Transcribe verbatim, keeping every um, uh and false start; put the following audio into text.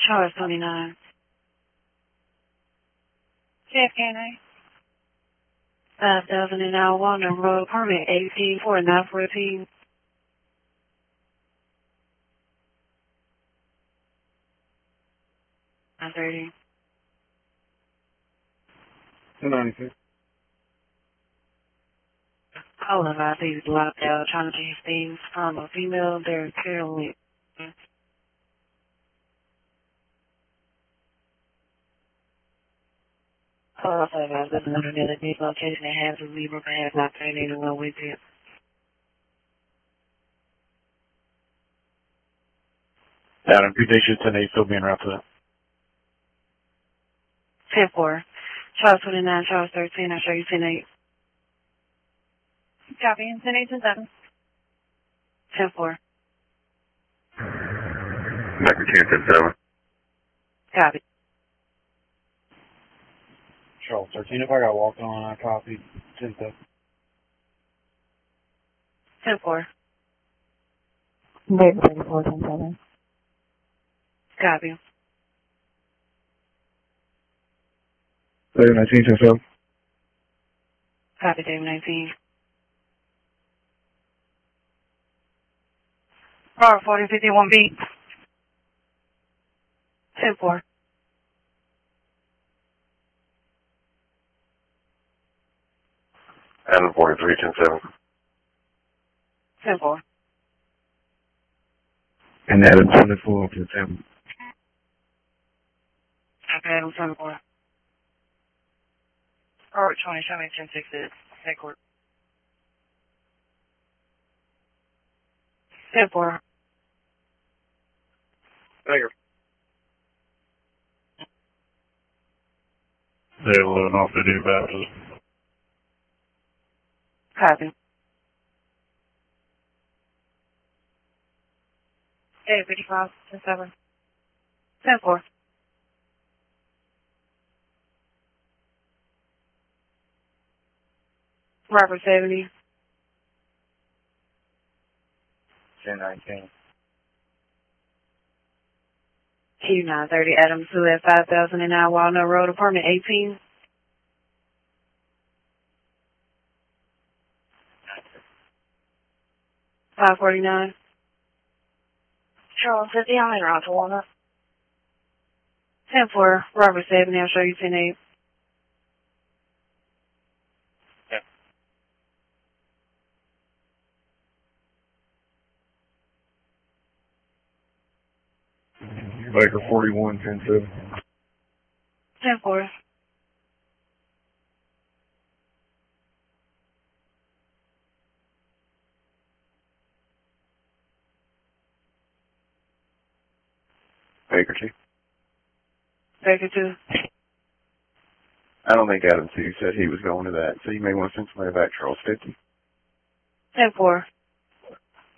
Charles twenty-nine. J F K nine. five thousand an hour, Walnut Road, permit eighteen four nine fourteen. nine thirty. two ninety-six. All of our things locked out, trying to change things from a female. They're currently. Oh, sorry, guys. This is another big location that has a Libra, but has not turned anyone with it. Adam, good day, should ten eight still being wrapped up. ten four. Charles twenty-nine, Charles thirteen, I'll show you ten eight. Copy. ten eight ten seven. ten four. Back to ten ten seven. Copy. Charles thirteen, if I got walked on, I copied ten seven. ten four. David thirty-four ten seven. Copy. David nineteen ten seven. Copy, David nineteen. Robert forty fifty-one B. ten four. Adam forty-three ten seven. ten four. And Adam twenty-four ten seven. Copy, Adam ten four. Robert twenty, show me ten six is. Headquarters. ten four. Baker. They loading off the new baptism. Copy. David fifty-five ten seven. ten four. Robert seventy. ten nineteen. Q nine thirty, Adams two at five thousand an hour, Walnut Road, apartment eighteen. five forty-nine. Charles fifty, I'm in route to Walnut. ten four, Robert seventy, I'll show you ten eight. Baker forty-one ten seven. ten four. Baker two. Baker two. I don't think Adam two said he was going to that, so you may want to send somebody back Charles fifty. ten four.